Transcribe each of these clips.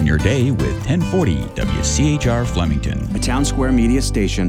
Brighten your day with 1040 WCHR Flemington, a Town Square Media station.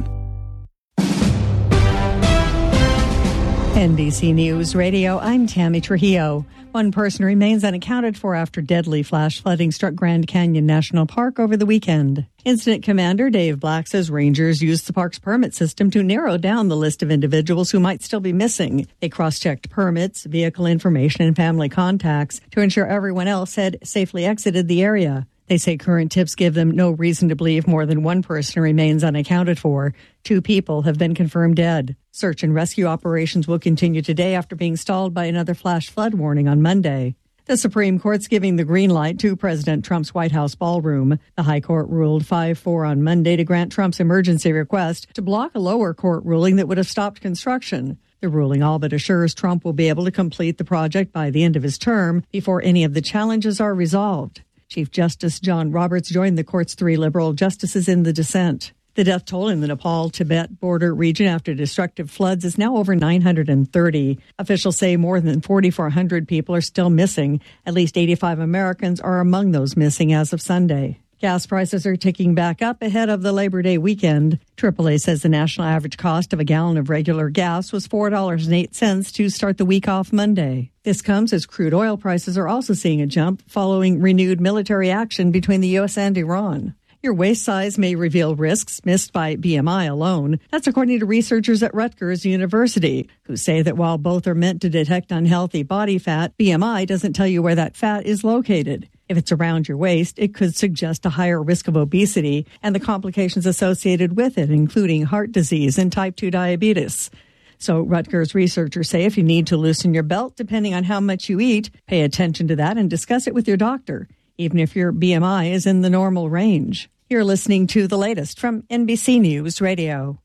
NBC News Radio, I'm Tammy Trujillo. One person remains unaccounted for after deadly flash flooding struck Grand Canyon National Park over the weekend. Incident Commander Dave Black says rangers used the park's permit system to narrow down the list of individuals who might still be missing. They cross-checked permits, vehicle information, and family contacts to ensure everyone else had safely exited the area. They say current tips give them no reason to believe more than one person remains unaccounted for. 2 people have been confirmed dead. Search and rescue operations will continue today after being stalled by another flash flood warning on Monday. The Supreme Court's giving the green light to President Trump's White House ballroom. The High Court ruled 5-4 on Monday to grant Trump's emergency request to block a lower court ruling that would have stopped construction. The ruling all but assures Trump will be able to complete the project by the end of his term before any of the challenges are resolved. Chief Justice John Roberts joined the court's 3 liberal justices in the dissent. The death toll in the Nepal-Tibet border region after destructive floods is now over 930. Officials say more than 4,400 people are still missing. At least 85 Americans are among those missing as of Sunday. Gas prices are ticking back up ahead of the Labor Day weekend. AAA says the national average cost of a gallon of regular gas was $4.08 to start the week off Monday. This comes as crude oil prices are also seeing a jump following renewed military action between the U.S. and Iran. Your waist size may reveal risks missed by BMI alone. That's according to researchers at Rutgers University, who say that while both are meant to detect unhealthy body fat, BMI doesn't tell you where that fat is located. If it's around your waist, it could suggest a higher risk of obesity and the complications associated with it, including heart disease and type 2 diabetes. So Rutgers researchers say if you need to loosen your belt, depending on how much you eat, pay attention to that and discuss it with your doctor, even if your BMI is in the normal range. You're listening to the latest from NBC News Radio.